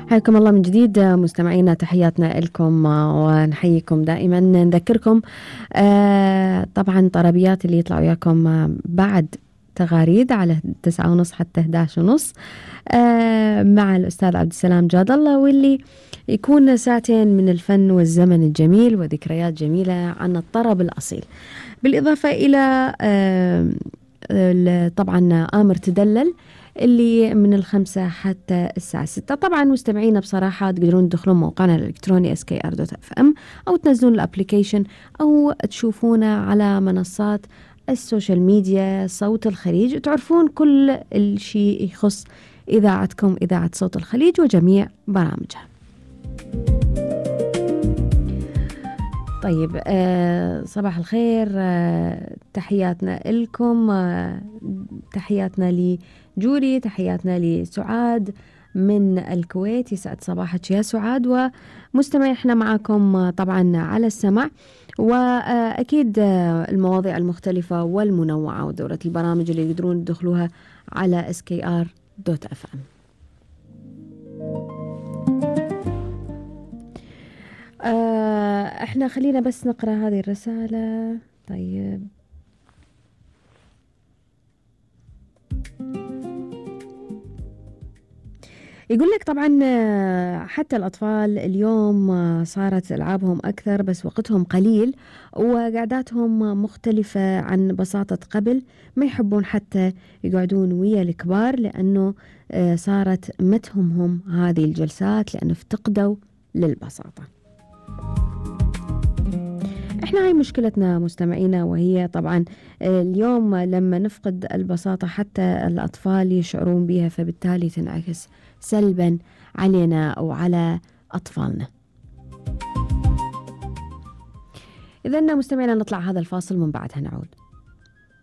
حياكم الله من جديد مستمعينا، تحياتنا لكم ونحييكم دائما. نذكركم طبعا طربيات اللي يطلعوا وياكم بعد تغاريد على 9:30 حتى 11:30 مع الأستاذ عبد السلام جاد الله، واللي يكون ساعتين من الفن والزمن الجميل وذكريات جميلة عن الطرب الأصيل، بالإضافة إلى طبعا آمر تدلل اللي من 5 حتى 6. طبعا مستمعينا بصراحة تقدرون تدخلون موقعنا الإلكتروني skr.fm أو تنزلون الابليكيشن أو تشوفونا على منصات السوشيال ميديا صوت الخليج، تعرفون كل الشيء يخص إذاعتكم إذاعة صوت الخليج وجميع برامجها. طيب صباح الخير، تحياتنا لكم، تحياتنا لجوري، تحياتنا لسعاد من الكويت، يسعد صباحك يا سعاد. ومستمعين احنا معاكم طبعا على السمع، وأكيد المواضيع المختلفة والمنوعة ودورة البرامج اللي يقدرون يدخلوها على skr.fm. احنا خلينا بس نقرأ هذه الرسالة. طيب يقول لك طبعا حتى الأطفال اليوم صارت ألعابهم أكثر بس وقتهم قليل وقعداتهم مختلفة عن بساطة قبل، ما يحبون حتى يقعدون ويا الكبار لأنه صارت متهمهم هذه الجلسات لأنه افتقدوا للبساطة. احنا هاي مشكلتنا مستمعينا، وهي طبعا اليوم لما نفقد البساطة حتى الأطفال يشعرون بها، فبالتالي تنعكس سلبا علينا أو على أطفالنا. إذن مستمعينا نطلع هذا الفاصل، من بعدها نعود.